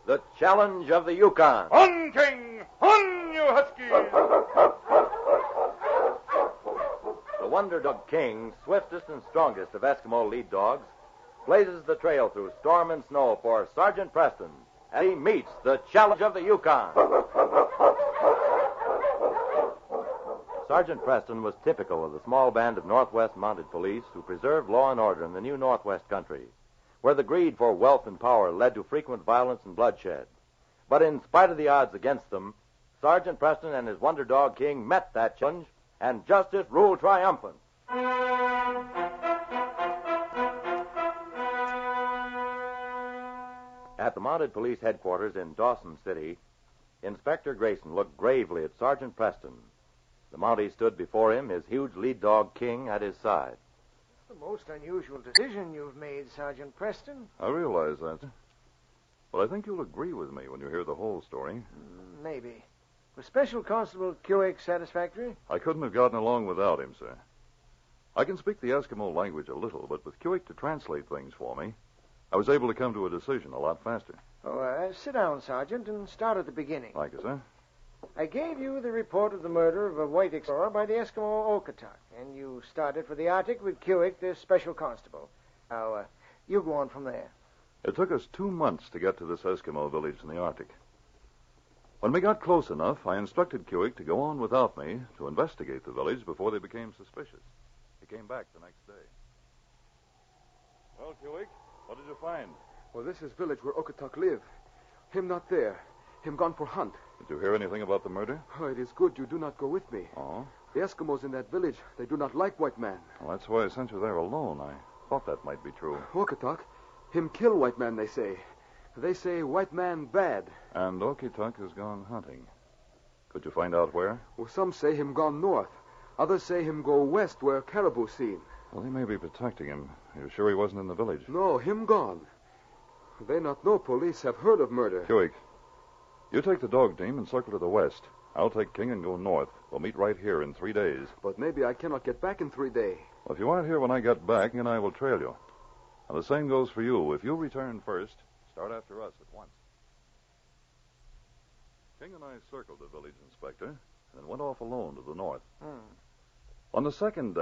The Challenge of the Yukon. On, King! On, you huskies! The Wonder Dog King, swiftest and strongest of Eskimo lead dogs, blazes the trail through storm and snow for Sergeant Preston as he meets the Challenge of the Yukon. Sergeant Preston was typical of the small band of Northwest Mounted Police who preserved law and order in the new Northwest country, where the greed for wealth and power led to frequent violence and bloodshed. But in spite of the odds against them, Sergeant Preston and his Wonder Dog King met that challenge, and justice ruled triumphant. At the Mounted Police headquarters in Dawson City, Inspector Grayson looked gravely at Sergeant Preston. The Mountie stood before him, his huge lead dog King at his side. The most unusual decision you've made, Sergeant Preston. I realize that. But I think you'll agree with me when you hear the whole story. Maybe. Was Special Constable Kewick satisfactory? I couldn't have gotten along without him, sir. I can speak the Eskimo language a little, but with Kewick to translate things for me, I was able to come to a decision a lot faster. Oh, sit down, Sergeant, and start at the beginning. Thank you, sir. I gave you the report of the murder of a white explorer by the Eskimo Okotok, and you started for the Arctic with Kewick, the special constable. Now, you go on from there. It took us 2 months to get to this Eskimo village in the Arctic. When we got close enough, I instructed Kewick to go on without me to investigate the village before they became suspicious. He came back the next day. Well, Kewick, what did you find? Well, this is village where Okotok live. Him not there. Him gone for hunt. Did you hear anything about the murder? Oh, it is good you do not go with me. Oh? The Eskimos in that village, they do not like white man. Well, that's why I sent you there alone. I thought that might be true. Okotok, him kill white man, they say. They say white man bad. And Okotok has gone hunting. Could you find out where? Well, some say him gone north. Others say him go west where caribou seen. Well, they may be protecting him. You're sure he wasn't in the village? No, him gone. They not know police have heard of murder. Kewick, you take the dog team and circle to the west. I'll take King and go north. We'll meet right here in 3 days. But maybe I cannot get back in 3 days. Well, if you aren't here when I get back, then I will trail you. And the same goes for you. If you return first, start after us at once. King and I circled the village, Inspector, and then went off alone to the north. On the second day,